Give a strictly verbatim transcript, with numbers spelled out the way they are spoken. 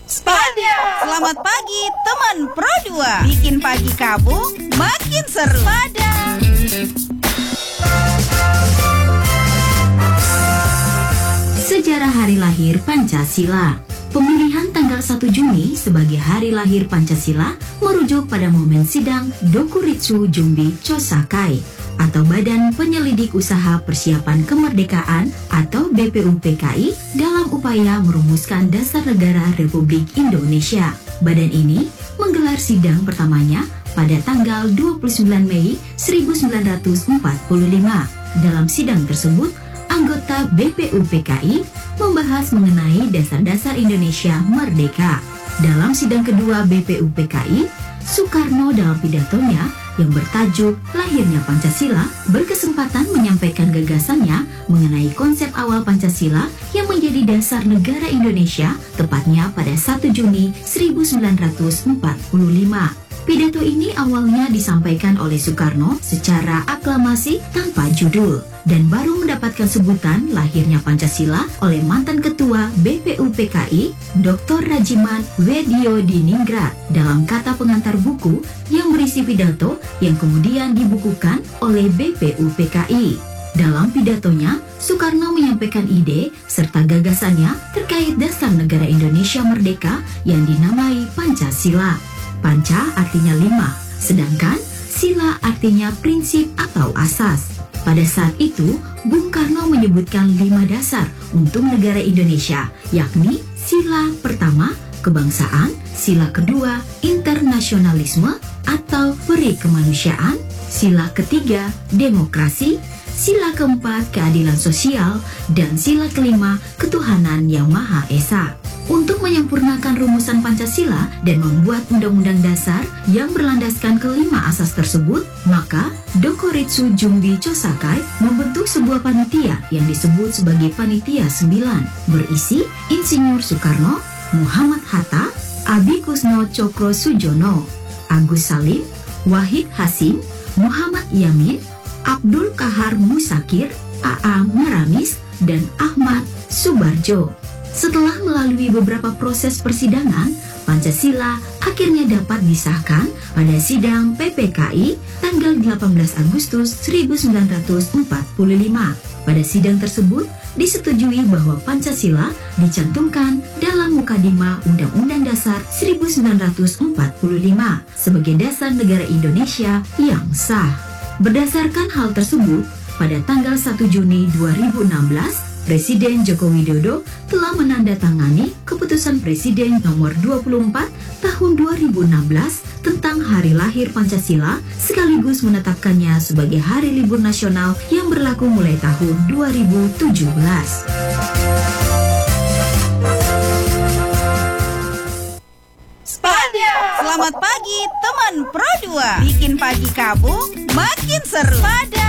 Spada. Selamat pagi teman Pro dua. Bikin pagi kamu makin seru. Spada. Sejarah hari lahir Pancasila. Pemilihan tanggal satu Juni sebagai hari lahir Pancasila merujuk pada momen sidang Dokuritsu Jumbi Chosakai atau Badan Penyelidik Usaha Persiapan Kemerdekaan atau B P U P K I dalam upaya merumuskan dasar negara Republik Indonesia. Badan ini menggelar sidang pertamanya pada tanggal dua puluh sembilan Mei seribu sembilan ratus empat puluh lima. Dalam sidang tersebut, anggota B P U P K I membahas mengenai dasar-dasar Indonesia merdeka. Dalam sidang kedua B P U P K I, Soekarno dalam pidatonya yang bertajuk Lahirnya Pancasila berkesempatan menyampaikan gagasannya mengenai konsep awal Pancasila yang menjadi dasar negara Indonesia tepatnya pada satu Juni seribu sembilan ratus empat puluh lima. Pidato ini awalnya disampaikan oleh Soekarno secara aklamasi tanpa judul dan baru mendapatkan sebutan lahirnya Pancasila oleh mantan ketua B P U P K I, Doktor Rajiman Wediodiningrat dalam kata pengantar buku yang berisi pidato yang kemudian dibukukan oleh B P U P K I. Dalam pidatonya, Soekarno menyampaikan ide serta gagasannya terkait dasar negara Indonesia merdeka yang dinamai Pancasila. Panca artinya lima, sedangkan sila artinya prinsip atau asas. Pada saat itu, Bung Karno menyebutkan lima dasar untuk negara Indonesia, yakni sila pertama, kebangsaan, sila kedua, internasionalisme atau peri kemanusiaan, sila ketiga, demokrasi, sila keempat, keadilan sosial, dan sila kelima, ketuhanan yang Maha Esa. Untuk menyempurnakan rumusan Pancasila dan membuat undang-undang dasar yang berlandaskan kelima asas tersebut, maka Dokuritsu Jumbi Chosakai membentuk sebuah panitia yang disebut sebagai Panitia sembilan, berisi Insinyur Soekarno, Muhammad Hatta, Adikusno Cokro Sujono, Agus Salim, Wahid Hasim, Muhammad Yamin, Abdul Kahar Musakir, A A Maramis, dan Ahmad Subarjo. Setelah melalui beberapa proses persidangan, Pancasila akhirnya dapat disahkan pada sidang P P K I tanggal delapan belas Agustus seribu sembilan ratus empat puluh lima. Pada sidang tersebut, disetujui bahwa Pancasila dicantumkan dalam Mukadimah Undang-Undang Dasar seribu sembilan ratus empat puluh lima sebagai dasar negara Indonesia yang sah. Berdasarkan hal tersebut, pada tanggal satu Juni dua ribu enam belas, Presiden Joko Widodo telah menandatangani Keputusan Presiden nomor dua puluh empat tahun dua ribu enam belas tentang Hari Lahir Pancasila sekaligus menetapkannya sebagai hari libur nasional yang berlaku mulai tahun dua ribu tujuh belas. Spada. Selamat pagi teman Pro dua. Bikin pagi kamu makin seru. Spada.